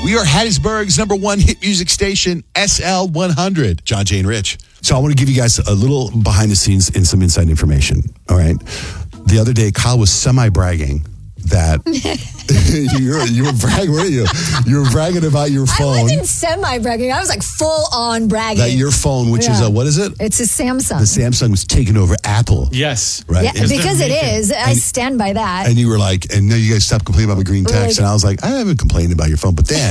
We are Hattiesburg's #1 hit music station, SL100. John, Jay, and Rich. So I want to give you guys a little behind the scenes and some inside information. All right. The other day, Kyle was semi-bragging that you were bragging, weren't you? You were bragging about your phone. I wasn't semi-bragging. I was like full-on bragging. That your phone, which is what is it? It's a Samsung. The Samsung was taking over Apple. Yes. Right? Yeah, because it is. I stand by that. And you were like, and now you guys stopped complaining about my green text. And I was like, I haven't complained about your phone. But then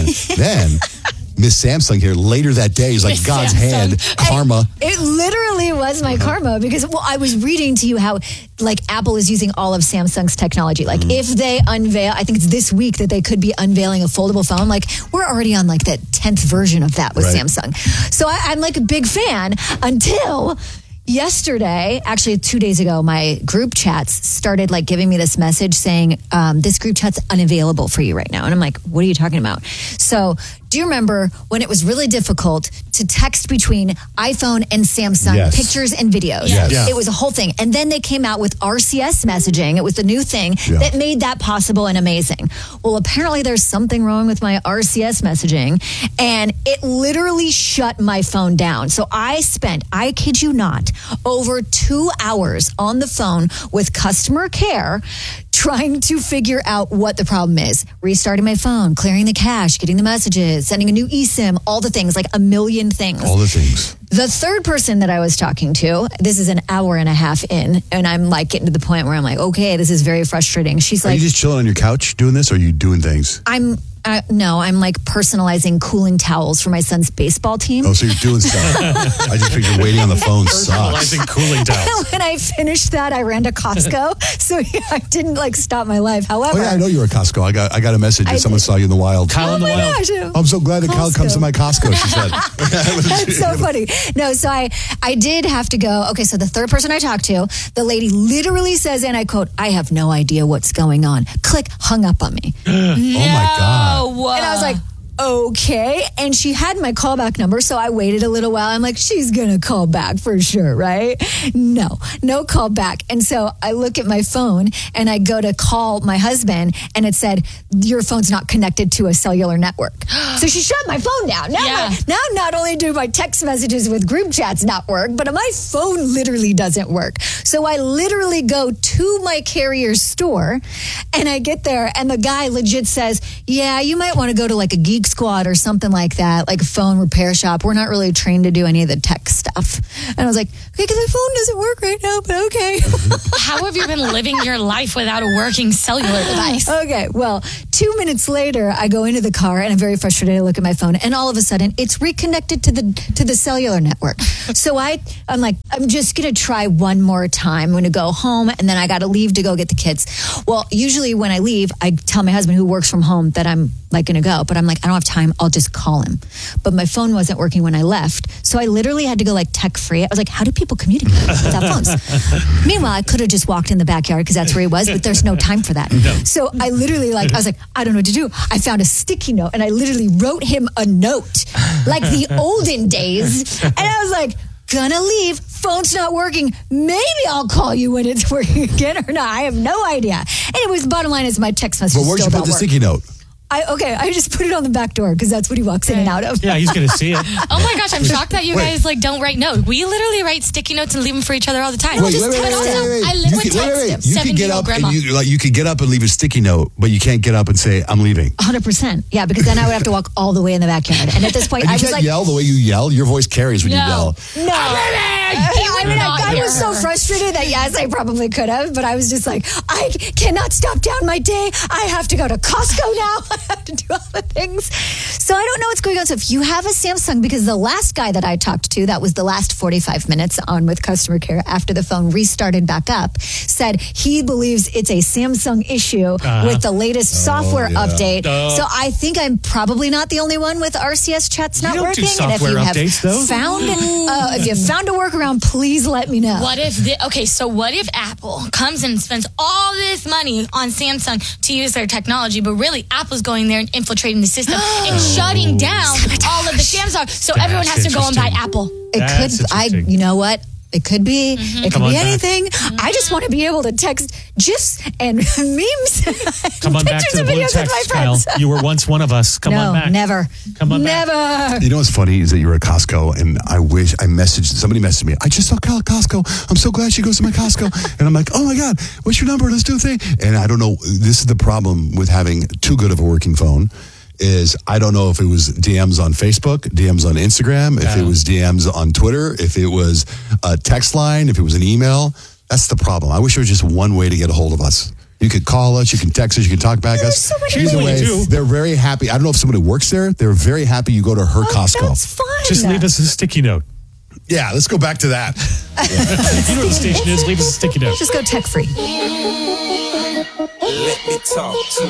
Miss Samsung here later that day is like God's hand, karma. It literally was my karma because, I was reading to you how like Apple is using all of Samsung's technology. Like if they unveil, I think it's this week that they could be unveiling a foldable phone. Like we're already on like the 10th version of that with Samsung. So I'm like a big fan until yesterday, actually 2 days ago, my group chats started like giving me this message saying, this group chat's unavailable for you right now. And I'm like, what are you talking about? So do you remember when it was really difficult to text between iPhone and Samsung pictures and videos? Yes. Yeah. It was a whole thing. And then they came out with RCS messaging. It was the new thing that made that possible and amazing. Well, apparently there's something wrong with my RCS messaging and it literally shut my phone down. So I spent, I kid you not, over 2 hours on the phone with customer care trying to figure out what the problem is. Restarting my phone, clearing the cache, getting the messages, sending a new eSIM, all the things, like a million things. All the things. The third person that I was talking to, this is an hour and a half in, and I'm like getting to the point where I'm like, okay, this is very frustrating. She's Are like, you just chilling on your couch doing this, or are you doing things? No, I'm like personalizing cooling towels for my son's baseball team. Oh, so you're doing stuff. I just figured waiting on the phone sucks. Personalizing cooling towels. When I finished that, I ran to Costco, so I didn't like stop my life. However, Oh yeah, I know you were at Costco. I got a message that someone saw you in the wild. Kyle in the wild. gosh, I'm so glad that Kyle comes to my Costco, she said. That's so funny. No, so I did have to go. Okay, so the third person I talked to, the lady literally says, and I quote, I have no idea what's going on. Click, hung up on me. Oh my God. And I was like, okay. And she had my callback number, so I waited a little while. I'm like, she's going to call back for sure, right? No call back. And so I look at my phone and I go to call my husband and it said, your phone's not connected to a cellular network. So she shut my phone down. Now not only do my text messages with group chats not work, but my phone literally doesn't work. So I literally go to my carrier store and I get there and the guy legit says, yeah, you might want to go to like a Geek Squad or something like that, like a phone repair shop. We're not really trained to do any of the tech stuff. And I was like, okay, because my phone doesn't work right now, but okay. How have you been living your life without a working cellular device? Okay, well, 2 minutes later, I go into the car and I'm very frustrated. I look at my phone and all of a sudden it's reconnected to the cellular network. So I'm like, I'm just going to try one more time. I'm going to go home and then I got to leave to go get the kids. Well, usually when I leave, I tell my husband who works from home that I'm like going to go, but I'm like, I don't have time. I'll just call him. But my phone wasn't working when I left. So I literally had to go like tech free. I was like, how do people communicate without phones? Meanwhile, I could have just walked in the backyard because that's where he was, but there's no time for that. No. So I literally I was like, I don't know what to do. I found a sticky note and I literally wrote him a note like the olden days. And I was like, gonna leave. Phone's not working. Maybe I'll call you when it's working again or not. I have no idea. Anyways, the bottom line is my text message But where'd you still put the don't work. sticky note? I just put it on the back door because that's what he walks in and out of. Yeah, he's going to see it. Oh my gosh, I'm shocked that you guys don't write notes. We literally write sticky notes and leave them for each other all the time. Wait. I live with text. You could get up grandma. and you could get up and leave a sticky note, but you can't get up and say, I'm leaving. 100%. Yeah, because then I would have to walk all the way in the backyard. And at this point, And I you was can't like, yell the way you yell. Your voice carries when you yell. no. I was so frustrated that yes, I probably could have, but I was just like, I cannot stop down my day. I have to go to Costco now. I have to do all the things. So I don't know what's going on. So if you have a Samsung, because the last guy that I talked to, that was the last 45 minutes on with customer care after the phone restarted back up, said he believes it's a Samsung issue with the latest software update. So I think I'm probably not the only one with RCS chats not working. And if you have if you found a workaround, please let me know. What if Apple comes and spends all this money on Samsung to use their technology, but really Apple's going there and infiltrating the system and shutting down all of the Samsung, so everyone has to go and buy Apple. It could. You know what? It could be. It could Come be on back. anything. I just want to be able to text GIFs and memes. Come on back to the blue text, Kyle. You were once one of us. Come on back. Never. Come on back. Never. You know what's funny is that you were at Costco, and somebody messaged me. I just saw Kyle at Costco. I'm so glad she goes to my Costco. And I'm like, oh my God, what's your number? Let's do a thing. And I don't know. This is the problem with having too good of a working phone. Is I don't know if it was DMs on Facebook, DMs on Instagram, if it was DMs on Twitter, if it was a text line, if it was an email. That's the problem. I wish there was just one way to get a hold of us. You could call us, you can text us, you can talk back us. so many Either way, ways. they're very happy. I don't know if somebody works there. They're very happy you go to her Costco. That's fun. Just leave us a sticky note. Yeah, let's go back to that. You know where the station is. Leave us a sticky note. Just go tech free. Let me talk to